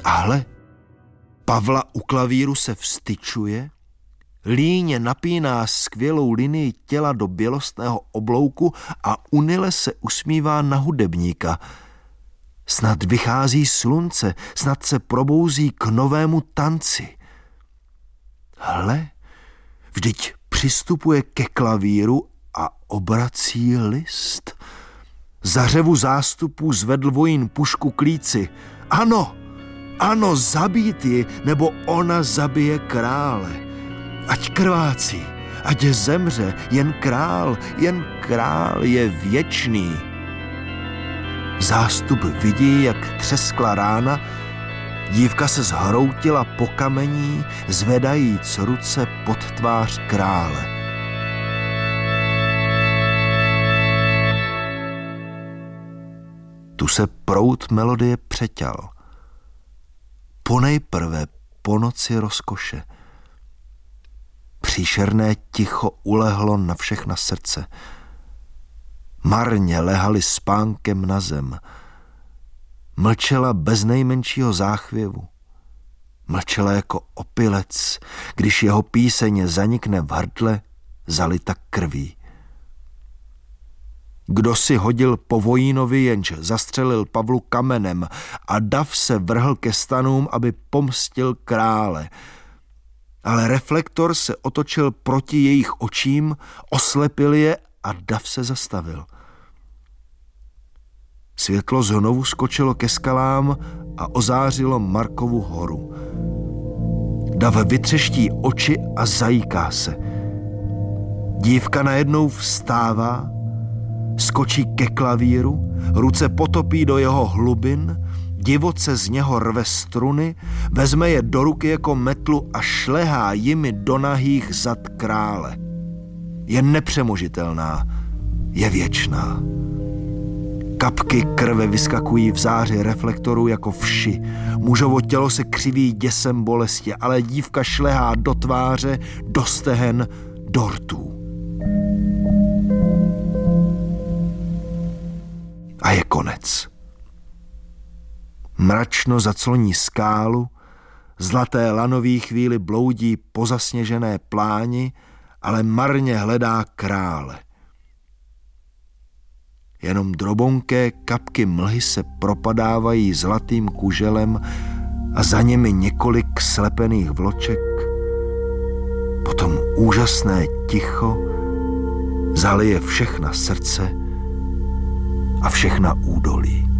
A hle, Pavla u klavíru se vztyčuje, líně napíná skvělou linii těla do bělostného oblouku a unile se usmívá na hudebníka. Snad vychází slunce, snad se probouzí k novému tanci. Hle, vždyť přistupuje ke klavíru a obrací list. Za řevu zástupů zvedl vojín pušku k líci. Ano, zabít ji, nebo ona zabije krále. Ať krvácí, ať zemře, jen král je věčný. Zástup vidí, jak třeskla rána, dívka se zhroutila po kamení, zvedajíc ruce pod tvář krále. Tu se proud melodie přeťal. Ponejprve po noci rozkoše. Příšerné ticho ulehlo na všechna srdce. Marně lehali spánkem na zem. Mlčela bez nejmenšího záchvěvu. Mlčela jako opilec, když jeho píseň zanikne v hrdle, zalita krví. Kdo si hodil po vojínovi, jenž zastřelil Pavlu kamenem a dav se vrhl ke stanům, aby pomstil krále. Ale reflektor se otočil proti jejich očím, oslepil je a dav se zastavil. Světlo znovu skočilo ke skalám a ozářilo Markovu horu. Dav vytřeští oči a zajíká se. Dívka najednou vstává, skočí ke klavíru, ruce potopí do jeho hlubin, divoce z něho rve struny, vezme je do ruky jako metlu a šlehá jimi do nahých zad krále. Je nepřemožitelná, je věčná. Kapky krve vyskakují v záři reflektoru jako vši. Mužovo tělo se křiví děsem bolesti, ale dívka šlehá do tváře, do stehen, do rtů. A je konec. Mračno zacloní skálu, zlaté lanový chvíli bloudí po zasněžené pláni, ale marně hledá krále. Jenom drobonké kapky mlhy se propadávají zlatým kuželem a za nimi několik slepených vloček. Potom úžasné ticho zalije všechna srdce a všechna údolí.